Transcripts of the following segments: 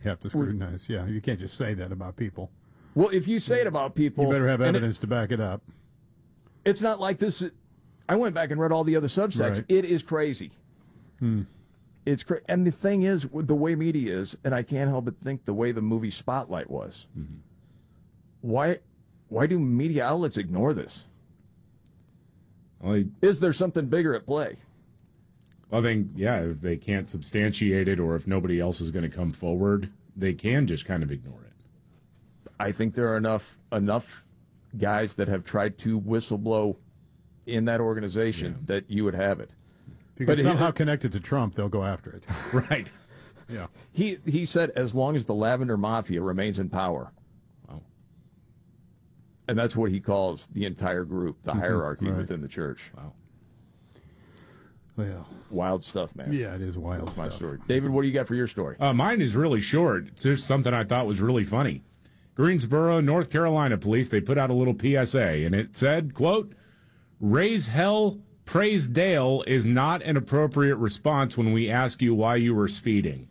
have to scrutinize. Yeah, you can't just say that about people. Well, if you say it about people, you better have evidence to back it up. It's not like this. I went back and read all the other subsects. Right. It is crazy. It's crazy. And the thing is, with the way media is, and I can't help but think the way the movie Spotlight was. Why do media outlets ignore this? Well, Is there something bigger at play? I think, if they can't substantiate it or if nobody else is going to come forward, they can just kind of ignore it. I think there are enough guys that have tried to whistleblow in that organization that you would have it. Because somehow connected to Trump, they'll go after it. Right. Yeah. He said, as long as the Lavender Mafia remains in power. Wow. And that's what he calls the entire group, the hierarchy within the church. Wow. Well, Wild stuff, man. yeah, it is wild That's my stuff. story. David, what do you got for your story? Mine is really short. It's just something I thought was really funny. Greensboro, North Carolina police, they put out a little PSA, and it said, quote, "Raise hell, praise Dale is not an appropriate response when we ask you why you were speeding."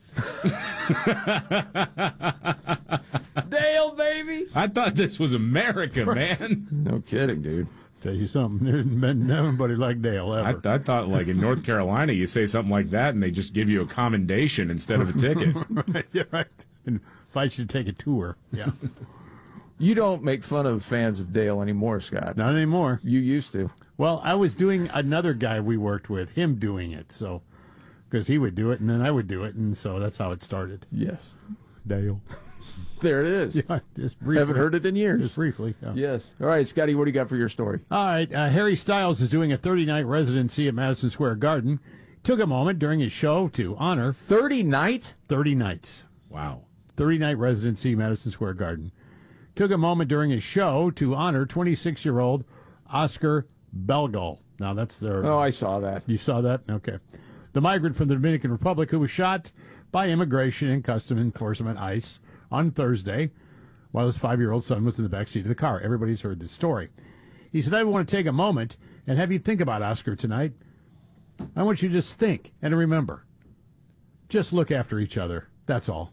Dale, baby! I thought this was America, man. No kidding, dude. Tell you something, there's been nobody like Dale ever. I thought, like, in North Carolina, you say something like that, and they just give you a commendation instead of a ticket. Right, yeah, right. And invite you to take a tour. Yeah. You don't make fun of fans of Dale anymore, Scott. Not anymore. You used to. Well, I was doing another guy we worked with, him doing it, so because he would do it and then I would do it, and so that's how it started. Yes. Dale. There it is. Yeah, just briefly. Haven't heard it in years. Just briefly. Yeah. Yes. All right, Scotty, what do you got for your story? All right, Harry Styles is doing a 30-night residency at Madison Square Garden. Took a moment during his show to honor 30 nights. 30 nights. Wow. 30-night residency, Madison Square Garden. Took a moment during his show to honor 26-year-old Oscar Belgol. Now, that's their... Oh, I saw that. You saw that? Okay. The migrant from the Dominican Republic who was shot by Immigration and Customs Enforcement, ICE, on Thursday while his 5-year-old son was in the backseat of the car. Everybody's heard this story. He said, I want to take a moment and have you think about Oscar tonight. I want you to just think and to remember. Just look after each other. That's all.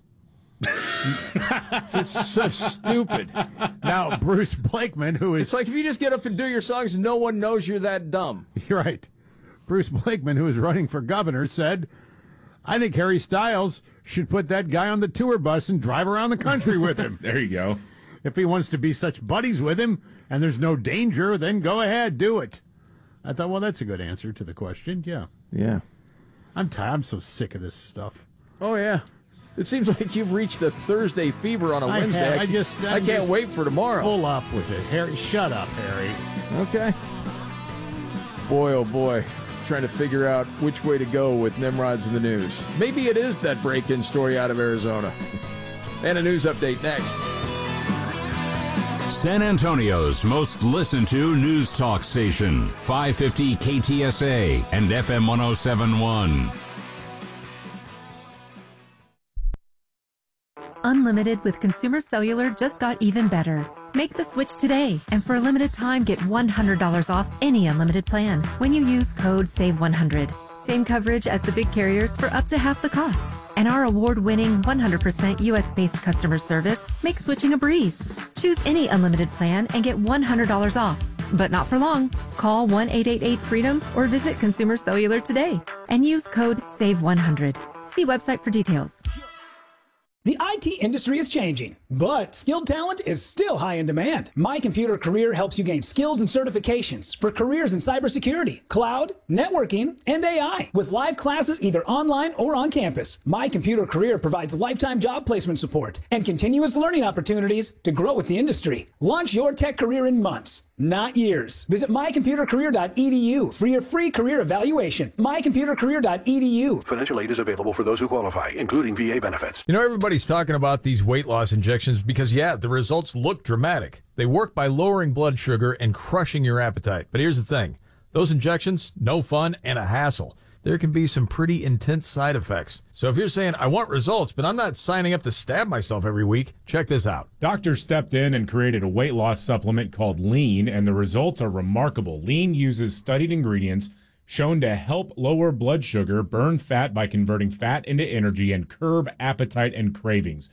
It's so stupid. Now, Bruce Blakeman, who is... It's like if you just get up and do your songs, no one knows you're that dumb. You're right. Bruce Blakeman, who is running for governor, said, I think Harry Styles should put that guy on the tour bus and drive around the country with him. There you go. If he wants to be such buddies with him and there's no danger, then go ahead, do it. I thought, well, that's a good answer to the question. Yeah. Yeah. I'm tired. I'm so sick of this stuff. Oh, yeah. It seems like you've reached a Thursday fever on a Wednesday. I can't wait for tomorrow. Full up with it. Harry, shut up, Harry. Okay. Boy, oh boy. Trying to figure out which way to go with Nimrod's in the news. Maybe it is that break-in story out of Arizona. And a news update next. San Antonio's most listened to news talk station, 550 KTSA and FM 1071. Unlimited with Consumer Cellular just got even better. Make the switch today, and for a limited time, get $100 off any unlimited plan when you use code SAVE100. Same coverage as the big carriers for up to half the cost. And our award-winning 100% U.S.-based customer service makes switching a breeze. Choose any unlimited plan and get $100 off. But not for long. Call 1-888-FREEDOM or visit Consumer Cellular today and use code SAVE100. See website for details. The IT industry is changing, but skilled talent is still high in demand. My Computer Career helps you gain skills and certifications for careers in cybersecurity, cloud, networking, and AI, with live classes either online or on campus. My Computer Career provides lifetime job placement support and continuous learning opportunities to grow with the industry. Launch your tech career in months, not years. Visit mycomputercareer.edu for your free career evaluation. mycomputercareer.edu. Financial aid is available for those who qualify, including VA benefits. You know, everybody's talking about these weight loss injections because, yeah, the results look dramatic. They work by lowering blood sugar and crushing your appetite. But here's the thing. Those injections, no fun and a hassle. There can be some pretty intense side effects. So if you're saying, I want results, but I'm not signing up to stab myself every week, check this out. Doctors stepped in and created a weight loss supplement called Lean, and the results are remarkable. Lean uses studied ingredients shown to help lower blood sugar, burn fat by converting fat into energy, and curb appetite and cravings.